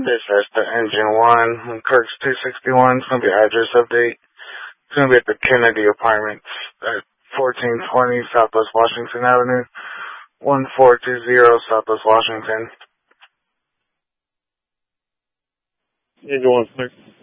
This is the Engine 1, Kirk's 261. It's going to be address update. It's going to be at the Kennedy Apartments at 1420 Southwest Washington Avenue, 1420 Southwest Washington. Engine 1, sir.